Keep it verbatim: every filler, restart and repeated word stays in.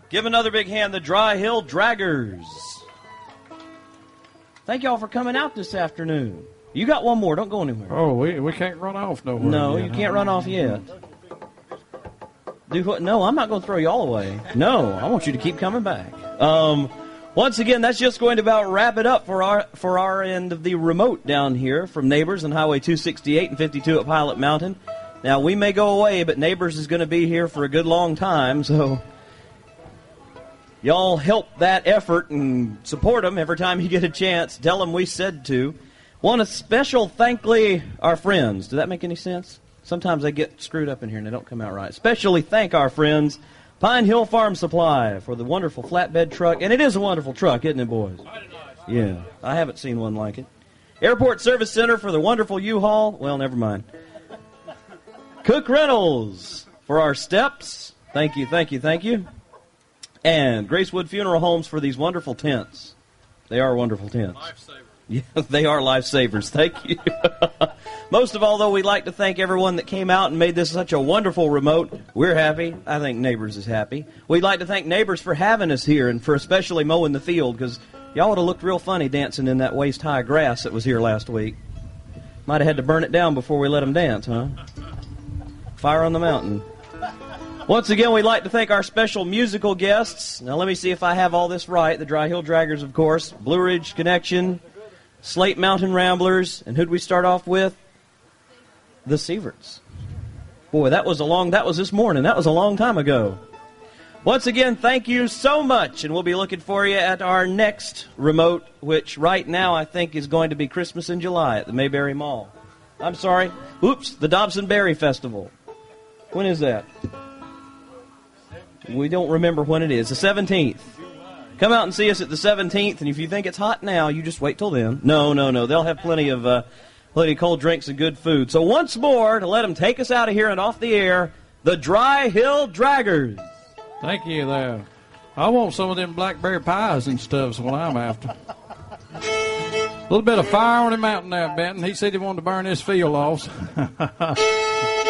Give another big hand, the Dry Hill Draggers. Thank y'all for coming out this afternoon. You got one more. Don't go anywhere. Oh, we we can't run off nowhere. No, yet, you huh? can't run off yet. Do what? No, I'm not going to throw you all away. No, I want you to keep coming back. Um, once again, that's just going to about wrap it up for our for our end of the remote down here from Neighbors on Highway two sixty-eight and fifty-two at Pilot Mountain. Now, we may go away, but Neighbors is going to be here for a good long time, so y'all help that effort and support them every time you get a chance. Tell them we said to. Want to special thankly our friends. Does that make any sense? Sometimes they get screwed up in here and they don't come out right. Especially thank our friends, Pine Hill Farm Supply, for the wonderful flatbed truck. And it is a wonderful truck, isn't it, boys? Yeah, I haven't seen one like it. Airport Service Center for the wonderful U-Haul. Well, never mind. Cook Reynolds for our steps. Thank you, thank you, thank you. And Gracewood Funeral Homes for these wonderful tents. They are wonderful tents. Lifesaver. Yeah, they are lifesavers. Thank you. Most of all, though, we'd like to thank everyone that came out and made this such a wonderful remote. We're happy. I think Neighbors is happy. We'd like to thank Neighbors for having us here and for especially mowing the field, because y'all would have looked real funny dancing in that waist-high grass that was here last week. Might have had to burn it down before we let them dance, huh? Fire on the mountain. Once again, we'd like to thank our special musical guests. Now, let me see if I have all this right. The Dry Hill Draggers, of course. Blue Ridge Connection. Slate Mountain Ramblers, and who'd we start off with? The Sieverts. Boy, that was a long, that was this morning. That was a long time ago. Once again, thank you so much, and we'll be looking for you at our next remote, which right now I think is going to be Christmas in July at the Mayberry Mall. I'm sorry. Oops, the Dobson Berry Festival. When is that? We don't remember when it is. The seventeenth. Come out and see us at the seventeenth, and if you think it's hot now, you just wait till then. No, no, no. They'll have plenty of uh, plenty of cold drinks and good food. So once more, to let them take us out of here and off the air, the Dry Hill Draggers. Thank you there. I want some of them blackberry pies and stuff is what I'm after. A little bit of fire on the mountain there, Benton. He said he wanted to burn his field off.